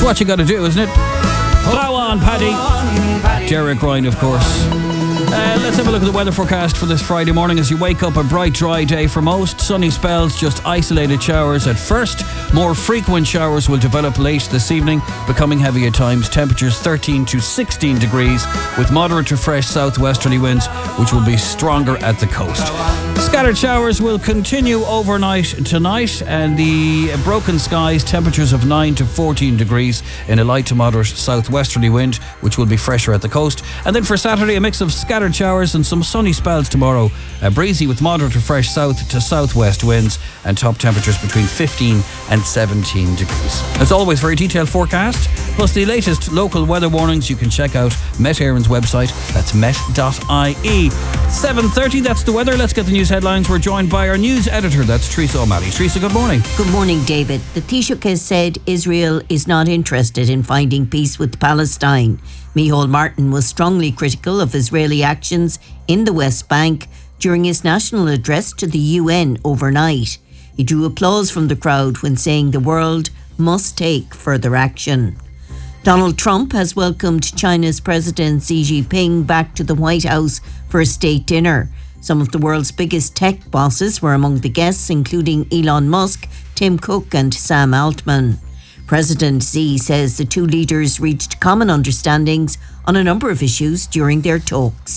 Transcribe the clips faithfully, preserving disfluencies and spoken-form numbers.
It's what you got to do, isn't it? Throw on, Paddy. Derek Ryan, of course. Uh, let's have a look at the weather forecast for this Friday morning. As you wake up, a bright, dry day for most. Sunny spells, just isolated showers at first. More frequent showers will develop late this evening, becoming heavy at times. Temperatures thirteen to sixteen degrees, with moderate to fresh southwesterly winds, which will be stronger at the coast. Scattered showers will continue overnight tonight, and the broken skies, temperatures of nine to fourteen degrees in a light to moderate southwesterly wind, which will be fresher at the coast. And then for Saturday, a mix of scattered showers and some sunny spells tomorrow. Uh, breezy with moderate to fresh south to southwest winds, and top temperatures between fifteen and seventeen degrees. As always, for a detailed forecast, plus the latest local weather warnings, you can check out Met Éireann's website. That's met dot I E. seven thirty, that's the weather. Let's get the news headlines. We're joined by our news editor, that's Teresa O'Malley. Teresa, good morning. Good morning, David. The Taoiseach has said Israel is not interested in finding peace with Palestine. Micheál Martin was strongly critical of Israeli actions in the West Bank during his national address to the U N overnight. He drew applause from the crowd when saying the world must take further action. Donald Trump has welcomed China's President Xi Jinping back to the White House for a state dinner. Some of the world's biggest tech bosses were among the guests, including Elon Musk, Tim Cook and Sam Altman. President Xi says the two leaders reached common understandings on a number of issues during their talks.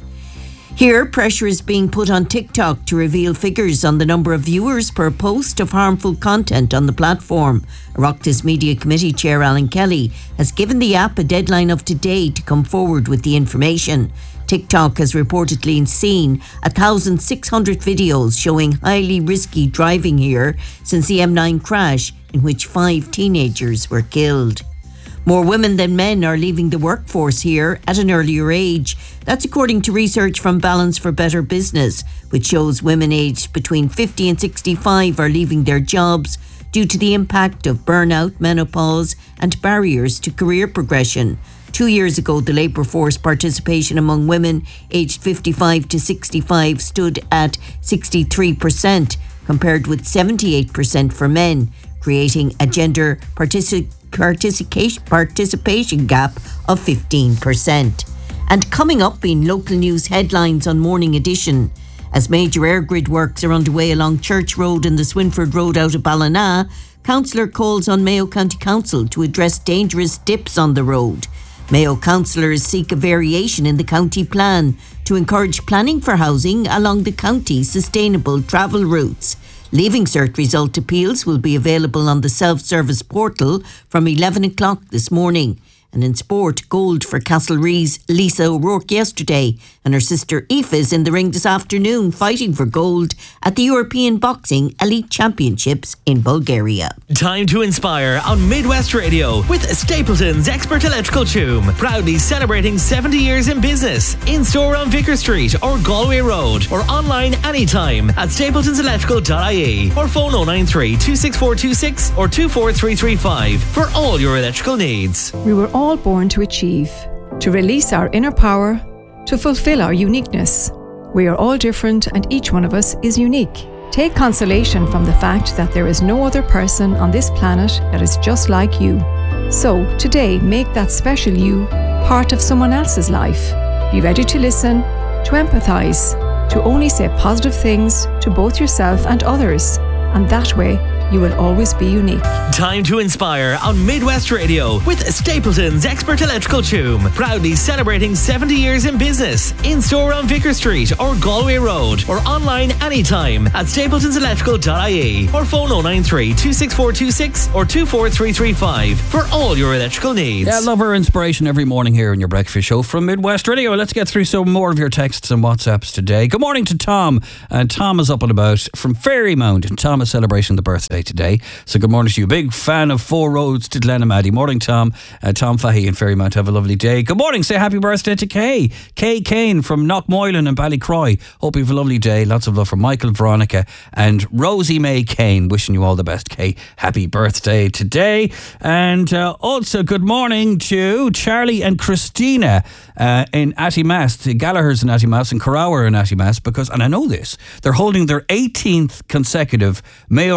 Here, pressure is being put on TikTok to reveal figures on the number of viewers per post of harmful content on the platform. Oireachtas Media Committee Chair Alan Kelly has given the app a deadline of today to come forward with the information. TikTok has reportedly seen one thousand six hundred videos showing highly risky driving here since the M nine crash, in which five teenagers were killed. More women than men are leaving the workforce here at an earlier age. That's according to research from Balance for Better Business, which shows women aged between fifty and sixty-five are leaving their jobs due to the impact of burnout, menopause and barriers to career progression. Two years ago, the labour force participation among women aged fifty-five to sixty-five stood at sixty-three percent, compared with seventy-eight percent for men, creating a gender partici- participation, participation gap of fifteen percent. And coming up in local news headlines on Morning Edition, as major air grid works are underway along Church Road and the Swinford Road out of Ballina, Councillor calls on Mayo County Council to address dangerous dips on the road. Mayo councillors seek a variation in the county plan to encourage planning for housing along the county's sustainable travel routes. Leaving Cert result appeals will be available on the self-service portal from eleven o'clock this morning. And in sport, gold for Castlereagh's Lisa O'Rourke yesterday, and her sister Aoife is in the ring this afternoon fighting for gold at the European Boxing Elite Championships in Bulgaria. Time to inspire on Midwest Radio with Stapleton's Expert Electrical Choom, proudly celebrating seventy years in business. In store on Vicar Street or Galway Road, or online anytime at stapletons electrical dot I E, or phone oh nine three, two six four two six or two four three three five for all your electrical needs. We were all born to achieve, to release our inner power, to fulfill our uniqueness. We are all different and each one of us is unique. Take consolation from the fact that there is no other person on this planet that is just like you. So today, make that special you part of someone else's life. Be ready to listen, to empathise, to only say positive things to both yourself and others, and that way you will always be unique. Time to inspire on Midwest Radio with Stapleton's Expert Electrical Choom, proudly celebrating seventy years in business. In store on Vicar Street or Galway Road, or online anytime at stapletons electrical dot I E, or phone oh nine three, two six four two six or two four three three five for all your electrical needs. Yeah, love our inspiration every morning here in your breakfast show from Midwest Radio. Let's get through some more of your texts and WhatsApps today. Good morning to Tom. And Tom is up and about from Fairymount, and Tom is celebrating the birthday today. So good morning to you. Big fan of Four Roads to Glenamaddy. Morning, Tom. Uh, Tom Fahey in Fairymount. Have a lovely day. Good morning. Say happy birthday to Kay. Kay Kane from Knockmoylan and Ballycroy. Hope you have a lovely day. Lots of love from Michael, Veronica and Rosie May Kane. Wishing you all the best, Kay. Happy birthday today. And uh, also good morning to Charlie and Christina uh, in Attymass. The Gallagher's in Attymass and Carrower in Attymass, because, and I know this, they're holding their eighteenth consecutive Mayo Roscommon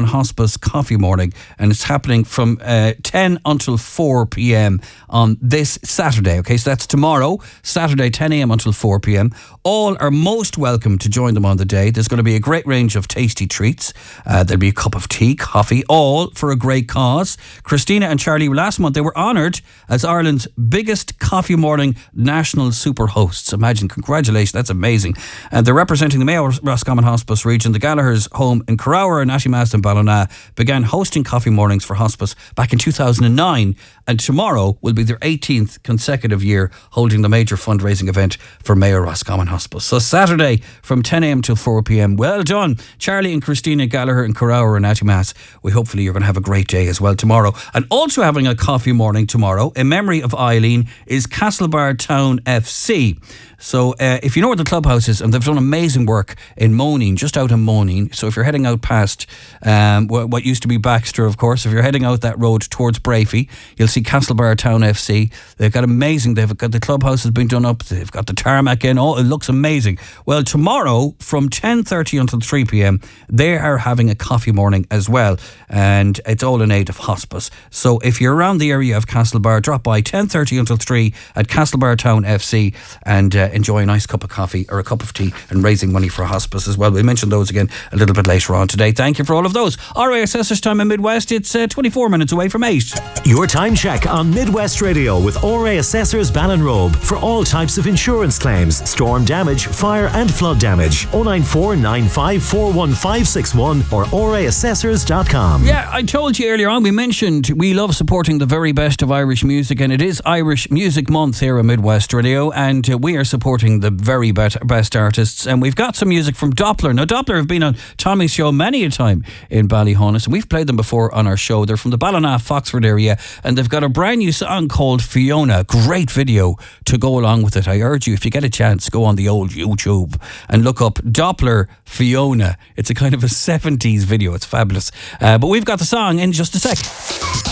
Roscommon Hospice Coffee Morning, and it's happening from uh, ten until four p.m. on this Saturday. Okay, so that's tomorrow, Saturday, ten a.m. until four p.m. All are most welcome to join them on the day. There's going to be a great range of tasty treats. Uh, there'll be a cup of tea, coffee, all for a great cause. Christina and Charlie, last month, they were honoured as Ireland's biggest coffee morning national super hosts. Imagine, congratulations, that's amazing. And they're representing the Mayo Roscommon Hospice region. The Gallagher's home in Carrower and Attymass and Ballina began hosting coffee mornings for hospice back in two thousand nine, and tomorrow will be their eighteenth consecutive year holding the major fundraising event for Mayo Roscommon Hospice. So Saturday from ten a.m. till four p.m. Well done, Charlie and Christina Gallagher in Carrower and Attymass. We hopefully you're going to have a great day as well tomorrow. And also having a coffee morning tomorrow in memory of Eileen is Castlebar Town F C. So uh, if you know where the clubhouse is, and they've done amazing work in Moneen, just out of Moneen. So if you're heading out past um, what used to be Baxter, of course, if you're heading out that road towards Brafey, you'll see Castlebar Town F C. They've got amazing, they've got the clubhouse has been done up, they've got the tarmac in, oh, it looks amazing. Well, tomorrow from ten thirty until three p.m, they are having a coffee morning as well, and it's all in aid of hospice. So if you're around the area of Castlebar, drop by ten thirty until three at Castlebar Town F C and uh, enjoy a nice cup of coffee or a cup of tea and raising money for hospice as well. We'll mention those again a little bit later on today. Thank you for all of those. R A S Assessors Time in Midwest, it's uh, twenty-four minutes away from eight. Your time check on Midwest Radio with R A Assessors Ballinrobe for all types of insurance claims, storm damage, fire and flood damage. oh nine four nine five four one five six one or r a assessors dot com. Yeah, I told you earlier on, we mentioned we love supporting the very best of Irish music, and it is Irish Music Month here on Midwest Radio, and uh, we are supporting the very best, best artists, and we've got some music from Doppler. Now, Doppler have been on Tommy's show many a time in Ballyhonus, and we've played them before on our show. They're from the Ballina, Foxford area, and they've got a brand new song called Fiona. Great video to go along with it. I urge you, if you get a chance, go on the old YouTube and look up Doppler Fiona. It's a kind of a seventies video. It's fabulous. Uh, but we've got the song in just a sec.